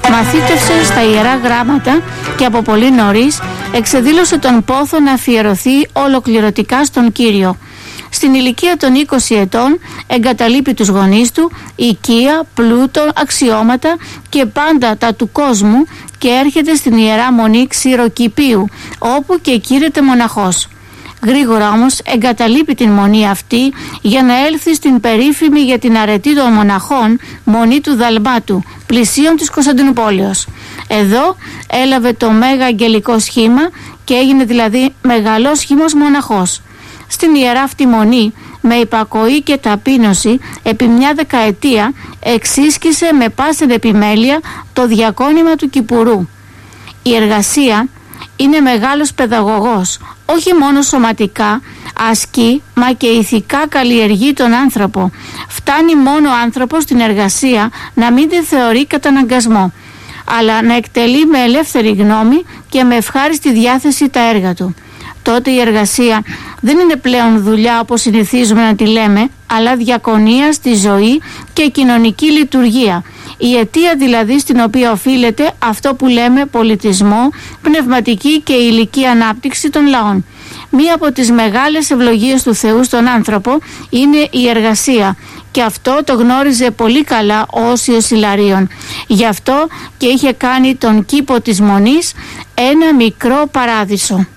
Μαθήτευσε στα Ιερά Γράμματα και από πολύ νωρίς εξεδήλωσε τον πόθο να αφιερωθεί ολοκληρωτικά στον Κύριο. Στην ηλικία των 20 ετών εγκαταλείπει τους γονείς του, οικία, πλούτο, αξιώματα και πάντα τα του κόσμου και έρχεται στην Ιερά Μονή Ξηροκηπίου, όπου και κήρεται μοναχός. Γρήγορα όμως εγκαταλείπει την μονή αυτή για να έλθει στην περίφημη για την αρετή των μοναχών μονή του Δαλμάτου, πλησίον της Κωνσταντινουπόλεως. Εδώ έλαβε το μέγα αγγελικό σχήμα και έγινε δηλαδή μεγαλόσχημος μοναχός. Στην ιερά αυτή μονή, με υπακοή και ταπείνωση, επί μια δεκαετία εξίσκησε με πάσιν επιμέλεια το διακόνημα του Κυπουρού. Η εργασία είναι μεγάλος παιδαγωγός, όχι μόνο σωματικά, ασκεί, μα και ηθικά καλλιεργεί τον άνθρωπο. Φτάνει μόνο ο άνθρωπος στην εργασία να μην τη θεωρεί καταναγκασμό, αλλά να εκτελεί με ελεύθερη γνώμη και με ευχάριστη διάθεση τα έργα του. Τότε η εργασία δεν είναι πλέον δουλειά όπως συνηθίζουμε να τη λέμε, αλλά διακονία στη ζωή και κοινωνική λειτουργία. Η αιτία δηλαδή στην οποία οφείλεται αυτό που λέμε πολιτισμό, πνευματική και ηλική ανάπτυξη των λαών. Μία από τις μεγάλες ευλογίες του Θεού στον άνθρωπο είναι η εργασία και αυτό το γνώριζε πολύ καλά ο Όσιος Ιλαρίων. Γι' αυτό και είχε κάνει τον κήπο της Μονής ένα μικρό παράδεισο.